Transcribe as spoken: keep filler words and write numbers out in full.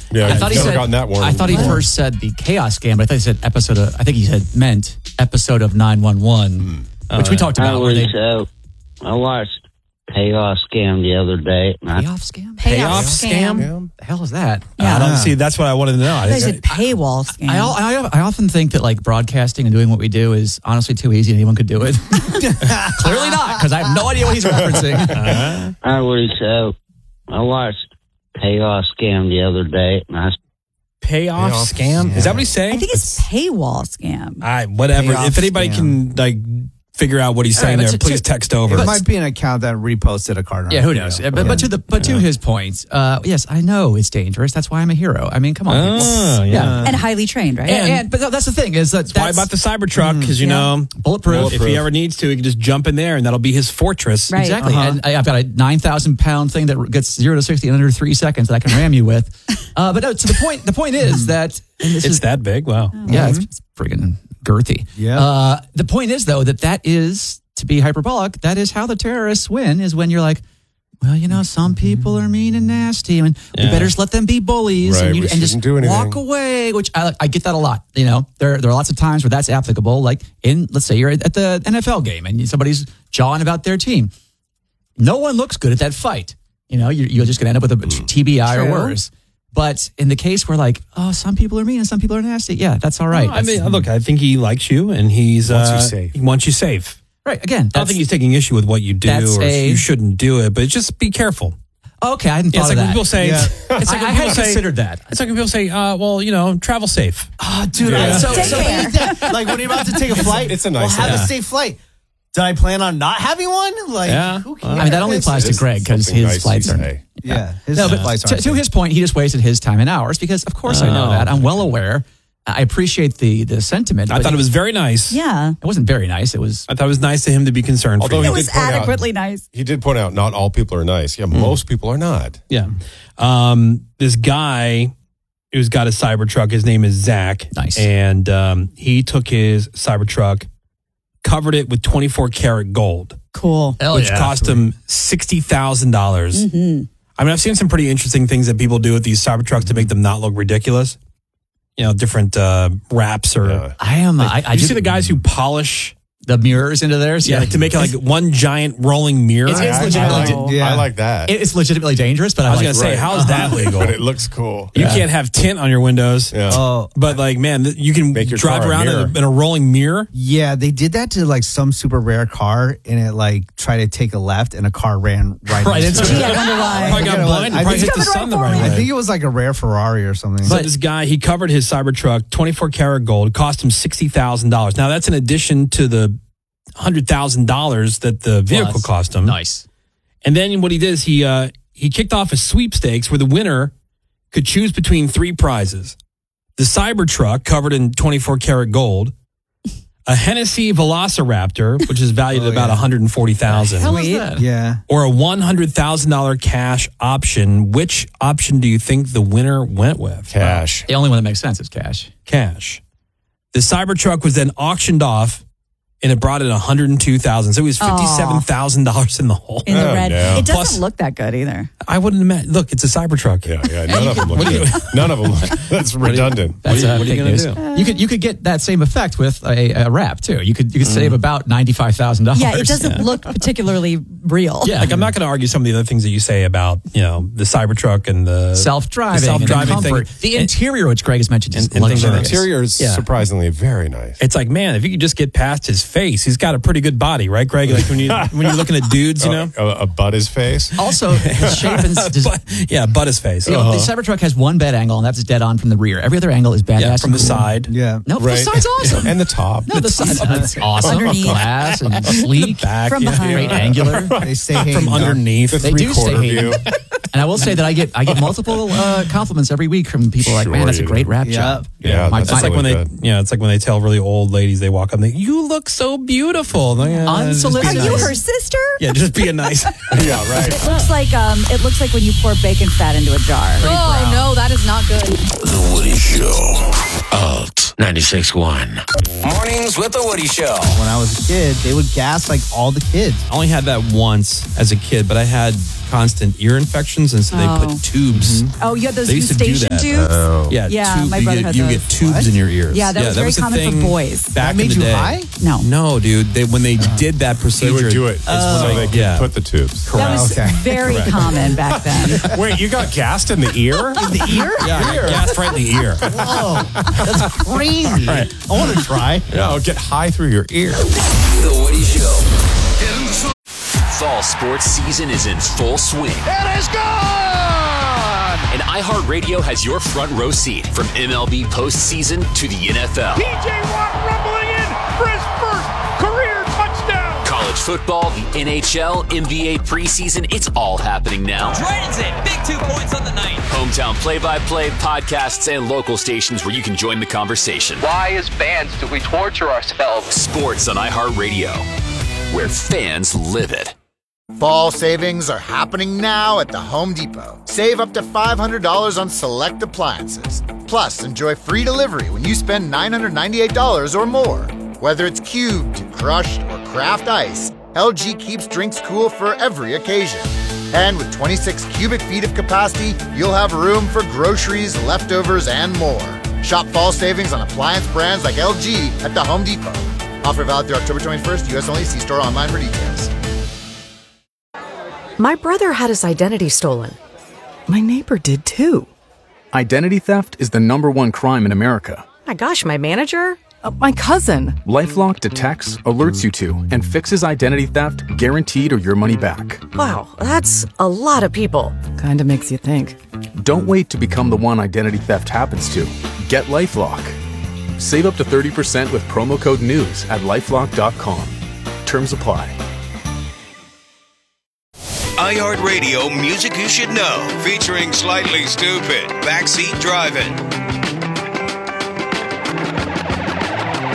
Yeah, I thought he never said. gotten that warning. I thought he first said the chaos scam, but I thought he said episode of. I think he said meant episode of nine one one, which we talked I about. Where was, they, uh, I watched Payoff Scam the other day. and I- payoff scam. Payoff scam? The hell is that? Yeah. I don't see. That's what I wanted to know. I I didn't- said paywall scam. I, I, I often think that like broadcasting and doing what we do is honestly too easy. Anyone could do it. Clearly not, because I have no idea what he's referencing. Uh-huh. I was, uh, I watched Payoff Scam the other day. And I Payoff, Payoff scam? scam. Is that what he's saying? I think it's paywall scam. I whatever. Payoff If anybody scam. can like figure out what he's All right, saying but there, to- please to- text over. It might be an account that reposted a card. Yeah, who knows? But, but to the but to his point, uh, yes, I know it's dangerous. That's why I'm a hero. I mean, come on, people. Oh, yeah. And highly trained, right? And, and- but that's the thing is that That's why that's about the Cybertruck, because you yeah. know, bulletproof. if he ever needs to, he can just jump in there, and that'll be his fortress. Right. Exactly. Uh-huh. And I, I've got a nine thousand pound thing that gets zero to sixty in under three seconds that I can ram you with. Uh, but no, to the point. The point is that and this It's is that big. Wow. yeah, it's, it's friggin' girthy. Yeah. Uh, the point is though that that is to be hyperbolic. That is how the terrorists win. Is when you're like, well, you know, some people are mean and nasty, and we Yeah. better just let them be bullies Right, and, you, we and just shouldn't do anything. walk away. Which I, I get that a lot. You know, there there are lots of times where that's applicable. Like in, let's say you're at the N F L game and somebody's jawing about their team. No one looks good at that fight. You know, you're, you're just going to end up with a T B I or True. worse. But in the case where like, oh, some people are mean and some people are nasty. Yeah, that's all right. I That's- mean, look, I think he likes you, and he's Wants you uh, safe. He wants you safe. right. Again, I don't that's, think he's taking issue with what you do, that's or a- you shouldn't do it. But just be careful. okay. I hadn't Yeah, thought it's like of when that. people say, Yeah. it's like I, when I people hadn't say, considered that. It's like when people say, uh, well, you know, travel safe. Oh, dude, Yeah. I so, Take so care. hate that. Like when you're about to take a flight, it's a nice well, have thing. a safe flight. Did I plan on not having one? Like, Yeah. who cares? I mean, that only applies to It's Greg because something his nice flights you are. say. Yeah, his No, but flights to, aren't to safe. his point, he just wasted his time and hours because, of course, I know Oh. that. I'm well aware. I appreciate the the sentiment. I but thought he- it was very nice. Yeah. It wasn't very nice. It was. I thought it was nice to him to be concerned Although for he you. It was did point out- adequately nice. He did point out not all people are nice. Yeah, most people are not. Yeah. Um, this guy who's got a Cybertruck, his name is Zach. Nice. And um, he took his Cybertruck, covered it with twenty-four karat gold, Cool. Hell which yeah. cost him sixty thousand dollars. Mm-hmm. I mean, I've seen some pretty interesting things that people do with these Cybertrucks to make them not look ridiculous. You know, different uh, wraps or. Yeah. I am. I, I you did- see the guys who polish, the mirrors into theirs. yeah, like to make it like one giant rolling mirror. It's- it's I, I, legitimately- like, Yeah. I like that. It's legitimately dangerous, but I I was like going to say, right. how's that legal? but it looks cool. You can't have tint on your windows. Yeah. Oh, But like, man, th- you can Make your drive car a around in mirror. a, in a rolling mirror. yeah, they did that to like some super rare car, and it like tried to take a left, and a car ran right, Right into into it. Gee, I wonder why. Probably got Yeah, blind. I Probably think hit the it's sun the coming right right way. I think it was like a rare Ferrari or something. So this guy, he covered his Cybertruck, twenty-four karat gold, cost him sixty thousand dollars. Now that's in addition to the one hundred thousand dollars that the vehicle Plus. cost him. Nice. And then what he did is he uh, he kicked off a sweepstakes where the winner could choose between three prizes: the Cybertruck covered in twenty-four karat gold, a Hennessy Velociraptor, which is valued Oh, at about yeah. one hundred forty thousand Hell dollars, is Sweet. that? yeah, or a one hundred thousand dollars cash option. Which option do you think the winner went with? Cash. The only one that makes sense is cash. Cash. The Cybertruck was then auctioned off, and it brought in one hundred two thousand dollars. So it was fifty-seven thousand dollars in the hole. In the Oh, red. no. It doesn't Plus- look that good either. I wouldn't imagine. Look, it's a Cybertruck. Yeah, yeah. None of them look good. None of them. That's redundant. That's uh, what are you fake gonna news. do? You could you could get that same effect with a, a wrap too. You could you could save about ninety five thousand dollars. Yeah, it doesn't look particularly real. Yeah, Like I'm not going to argue some of the other things that you say about, you know, the Cybertruck and the self driving, the self-driving and the comfort. thing. The interior, which Greg has mentioned, is and- and things The like luxurious. interior is Yeah. surprisingly very nice. It's like, man, if you could just get past his face, he's got a pretty good body, right, Greg? Like when you when you're looking at dudes, you know, a, a butt his face. Also, the shape and des- but, yeah, butt his face. you know, the Cybertruck has one bed angle, and that's dead on from the rear. Every other angle is badass Yeah, from and the cool. side. yeah. No, Right. the side's awesome. And the top. No, the side that's awesome. Underneath. Glass and sleek, Back, From yeah. behind. great angular. They stay hanging from down. underneath. The They do stay three-quarter hidden. view. And I will say that I get I get multiple uh, compliments every week from people like, Sure man, that's a you great do. rap Yeah. job. Yeah, My- that's It's like really when they, good. yeah, it's like when they tell really old ladies, they walk up and they, you look so beautiful. Like, yeah, just be Unsolicited. Are you nice. her sister? Yeah, just be a nice. Yeah, right. It looks like um, it looks like when you pour bacon fat into a jar. Oh, no, that is not good. The Woody Show. Alt ninety-six point one. Mornings with The Woody Show. When I was a kid, they would gas like all the kids. I only had that once as a kid, but I had constant ear infections, and so they Oh. put tubes. Oh, you had those They used to do Eustachian that. tubes. Oh. Yeah, Yeah, tube- my you brother get, had you those. get tubes What? in your ears. Yeah, that was that very was the common for thing boys. Back That made in the you day. high? No. No, dude. They, when they did that They procedure, would do it so they could yeah. put the tubes. That was Okay. very common back then. Wait, you got gassed in the ear? In the ear? Yeah, I got gassed right in the ear. Whoa, that's crazy. Right. I want to try. Yeah, I'll get high through your ear. The Woody Show. Fall sports season is in full swing. It is gone! And iHeartRadio has your front row seat from M L B postseason to the N F L. T J Watt rumbling in for his first career touchdown. College football, the N H L, N B A preseason, it's all happening now. Drayton's it. Big two points on the night. Hometown play-by-play, podcasts, and local stations where you can join the conversation. Why, as fans, do we torture ourselves? Sports on iHeartRadio, where fans live it. Fall savings are happening now at the Home Depot. Save up to five hundred dollars on select appliances. Plus, enjoy free delivery when you spend nine hundred ninety-eight dollars or more. Whether it's cubed, crushed, or craft ice, L G keeps drinks cool for every occasion. And with twenty-six cubic feet of capacity, you'll have room for groceries, leftovers, and more. Shop fall savings on appliance brands like L G at the Home Depot. Offer valid through October twenty-first, U S only. See store online for details. My brother had his identity stolen. My neighbor did too. Identity theft is the number one crime in America. My gosh, my manager? Uh, my cousin. LifeLock detects, alerts you to, and fixes identity theft guaranteed or your money back. Wow, that's a lot of people. Kinda makes you think. Don't wait to become the one identity theft happens to. Get LifeLock. Save up to thirty percent with promo code NEWS at lifelock dot com. Terms apply. iHeartRadio Music You Should Know, featuring Slightly Stupid, Backseat Driving'.